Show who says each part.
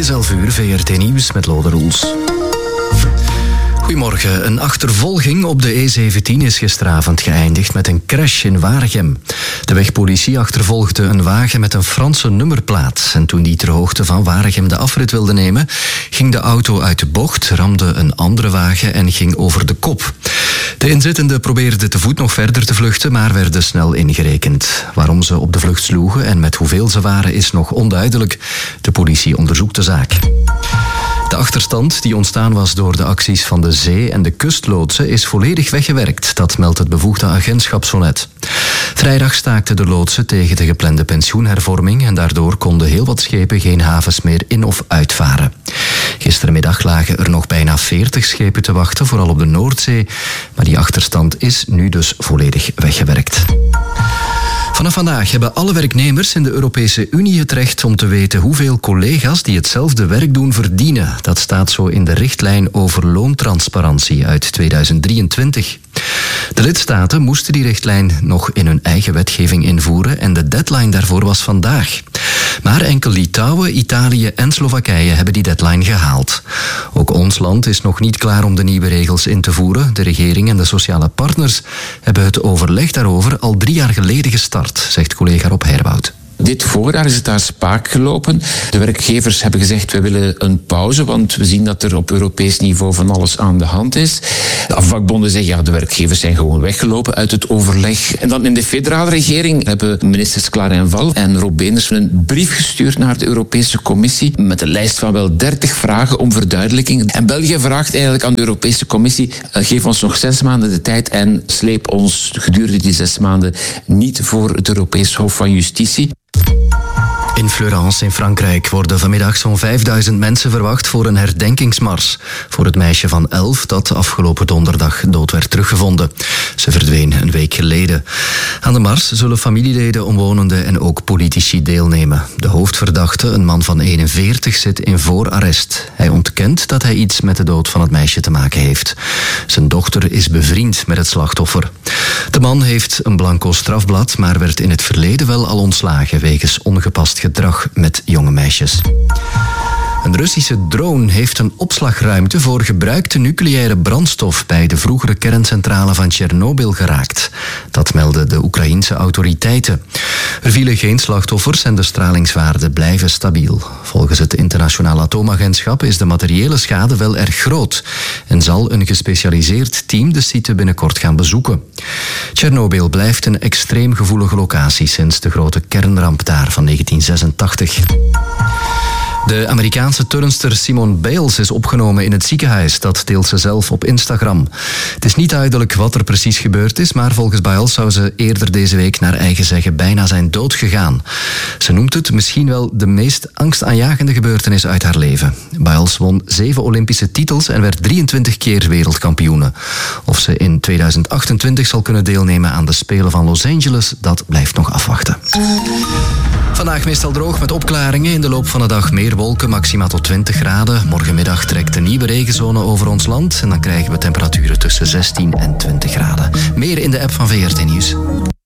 Speaker 1: is 11:00, VRT Nieuws met Lode Roels. Goedemorgen. Een achtervolging op de E17 is gisteravond geëindigd met een crash in Waregem. De wegpolitie achtervolgde een wagen met een Franse nummerplaat. En toen die ter hoogte van Waregem de afrit wilde nemen, ging de auto uit de bocht, ramde een andere wagen en ging over de kop. De inzittenden probeerden te voet nog verder te vluchten, maar werden snel ingerekend. Waarom ze op de vlucht sloegen en met hoeveel ze waren is nog onduidelijk. De politie onderzoekt de zaak. De achterstand die ontstaan was door de acties van de zee- en de kustloodsen is volledig weggewerkt. Dat meldt het bevoegde agentschap zo net. Vrijdag staakten de loodsen tegen de geplande pensioenhervorming en daardoor konden heel wat schepen geen havens meer in- of uitvaren. Gistermiddag lagen er nog bijna 40 schepen te wachten, vooral op de Noordzee. Maar die achterstand is nu dus volledig weggewerkt. Vanaf vandaag hebben alle werknemers in de Europese Unie het recht om te weten hoeveel collega's die hetzelfde werk doen verdienen. Dat staat zo in de richtlijn over loontransparantie uit 2023. De lidstaten moesten die richtlijn nog in hun eigen wetgeving invoeren en de deadline daarvoor was vandaag. Maar enkel Litouwen, Italië en Slowakije hebben die deadline gehaald. Ook ons land is nog niet klaar om de nieuwe regels in te voeren. De regering en de sociale partners hebben het overleg daarover al 3 jaar geleden gestart, zegt collega Rob Heerwoud.
Speaker 2: Dit voorjaar is het daar spaak gelopen. De werkgevers hebben gezegd, we willen een pauze, want we zien dat er op Europees niveau van alles aan de hand is. De vakbonden zeggen, ja, de werkgevers zijn gewoon weggelopen uit het overleg. En dan in de federale regering hebben ministers Klaar Val en Rob Beenders een brief gestuurd naar de Europese Commissie met een lijst van wel 30 vragen om verduidelijking. En België vraagt eigenlijk aan de Europese Commissie, geef ons nog 6 maanden de tijd en sleep ons gedurende die 6 maanden niet voor het Europees Hof van Justitie.
Speaker 1: In Fleurance in Frankrijk worden vanmiddag zo'n 5000 mensen verwacht voor een herdenkingsmars voor het meisje van 11 dat afgelopen donderdag dood werd teruggevonden. Ze verdween een week geleden. Aan de mars zullen familieleden, omwonenden en ook politici deelnemen. De hoofdverdachte, een man van 41, zit in voorarrest. Hij ontkent dat hij iets met de dood van het meisje te maken heeft. Zijn dochter is bevriend met het slachtoffer. De man heeft een blanco strafblad, maar werd in het verleden wel al ontslagen wegens ongepast gedrag met jonge meisjes. Een Russische drone heeft een opslagruimte voor gebruikte nucleaire brandstof bij de vroegere kerncentrale van Tsjernobyl geraakt. Dat melden de Oekraïense autoriteiten. Er vielen geen slachtoffers en de stralingswaarden blijven stabiel. Volgens het Internationaal Atoomagentschap is de materiële schade wel erg groot en zal een gespecialiseerd team de site binnenkort gaan bezoeken. Tsjernobyl blijft een extreem gevoelige locatie sinds de grote kernramp daar van 1986. De Amerikaanse turnster Simone Biles is opgenomen in het ziekenhuis. Dat deelt ze zelf op Instagram. Het is niet duidelijk wat er precies gebeurd is, maar volgens Biles zou ze eerder deze week naar eigen zeggen bijna zijn dood gegaan. Ze noemt het misschien wel de meest angstaanjagende gebeurtenis uit haar leven. Biles won 7 Olympische titels en werd 23 keer wereldkampioene. Of ze in 2028 zal kunnen deelnemen aan de Spelen van Los Angeles, dat blijft nog afwachten. Vandaag meestal droog met opklaringen. In de loop van de dag meer wolken, maxima tot 20 graden. Morgenmiddag trekt een nieuwe regenzone over ons land. En dan krijgen we temperaturen tussen 16 en 20 graden. Meer in de app van VRT Nieuws.